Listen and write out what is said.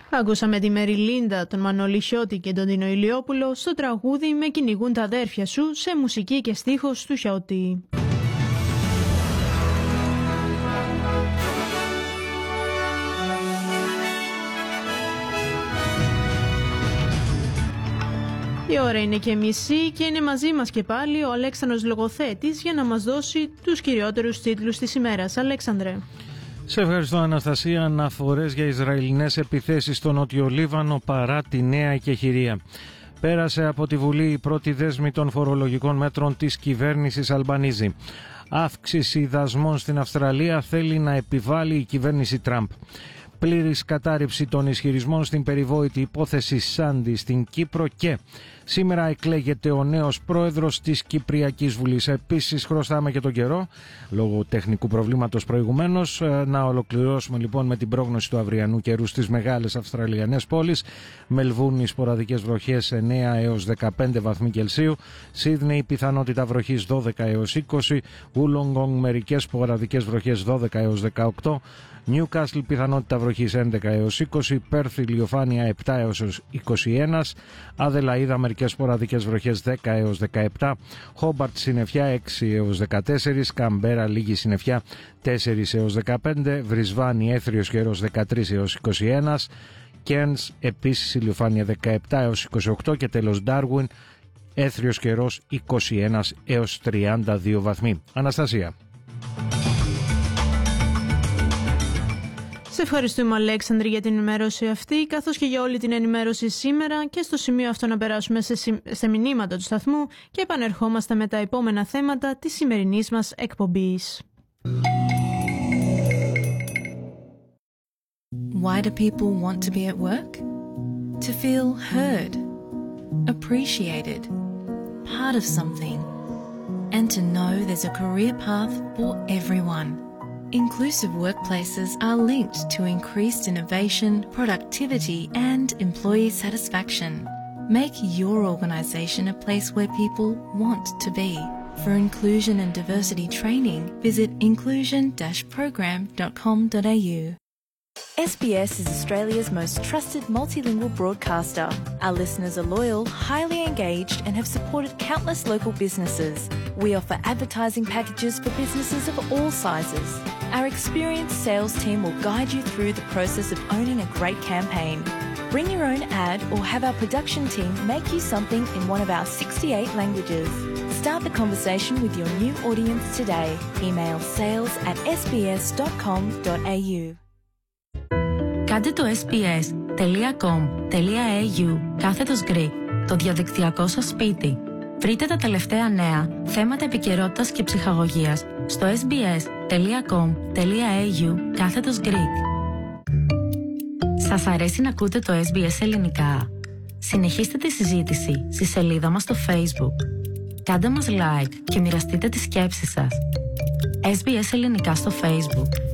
Ακούσαμε τη Μεριλίντα, τον Μανώλη Χιώτη και τον Τίνο Ηλιόπουλο στο τραγούδι «Με κυνηγούν τα αδέρφια σου» σε μουσική και στίχος του Χιώτη. Η ώρα είναι και μισή και είναι μαζί μας και πάλι ο Αλέξανδρος Λογοθέτης για να μας δώσει τους κυριότερους τίτλους της ημέρας. Αλέξανδρε. Σε ευχαριστώ, Αναστασία. Αναφορές για Ισραηλινές επιθέσεις στο Νότιο Λίβανο παρά τη νέα εκεχηρία. Πέρασε από τη Βουλή η πρώτη δέσμη των φορολογικών μέτρων της κυβέρνησης Αλμπανίζη. Αύξηση δασμών στην Αυστραλία θέλει να επιβάλλει η κυβέρνηση Τραμπ. Πλήρης κατάρριψη των ισχυρισμών στην περιβόητη υπόθεση Σάντι στην Κύπρο και σήμερα εκλέγεται ο νέος πρόεδρος της Κυπριακής Βουλής. Επίσης χρωστάμε και τον καιρό, λόγω τεχνικού προβλήματος προηγουμένως. Να ολοκληρώσουμε λοιπόν με την πρόγνωση του αυριανού καιρού στις μεγάλες αυστραλιανές πόλεις. Μελβούρνη σποραδικές βροχές 9 έως 15 βαθμοί Κελσίου. Σίδνεϊ πιθανότητα βροχής 12 έως 20. Wollongong μερικές σποραδικές βροχές 12 έως 18. Νιούκασλ πιθανότητα βροχής 11 έως 20, Πέρθ ηλιοφάνεια 7 έως 21, Αδελαΐδα μερικές σποραδικές βροχές 10 έως 17, Χόμπαρτ συννεφιά 6 έως 14, Καμπέρα λίγη συννεφιά 4 έως 15, Βρισβάνη έθριος καιρός 13 έως 21, Κέρνς επίσης ηλιοφάνεια 17 έως 28 και τέλος Ντάρουιν έθριος καιρός 21 έως 32 βαθμοί. Αναστασία. Σε ευχαριστούμε, Αλέξανδρη, για την ενημέρωση αυτή, καθώς και για όλη την ενημέρωση σήμερα, και στο σημείο αυτό να περάσουμε σε μηνύματα του σταθμού και επανερχόμαστε με τα επόμενα θέματα της σημερινής μας εκπομπής. Why do people want to be at work? To feel heard, appreciated, part of something, and to know there's a career path for everyone. Inclusive workplaces are linked to increased innovation, productivity, and employee satisfaction. Make your organisation a place where people want to be. For inclusion and diversity training, visit inclusion-program.com.au. SBS is Australia's most trusted multilingual broadcaster. Our listeners are loyal, highly engaged, and have supported countless local businesses. We offer advertising packages for businesses of all sizes. Our experienced sales team will guide you through the process of owning a great campaign. Bring your own ad or have our production team make you something in one of our 68 languages. Start the conversation with your new audience today. Email sales@sbs.com.au. Κάντε το sbs.com.au/Greek, το διαδικτυακό σας σπίτι. Βρείτε τα τελευταία νέα, θέματα επικαιρότητας και ψυχαγωγίας στο sbs.com.au/Greek. Σας αρέσει να ακούτε το SBS ελληνικά? Συνεχίστε τη συζήτηση στη σελίδα μας στο Facebook. Κάντε μας like και μοιραστείτε τις σκέψεις σας. SBS ελληνικά στο Facebook.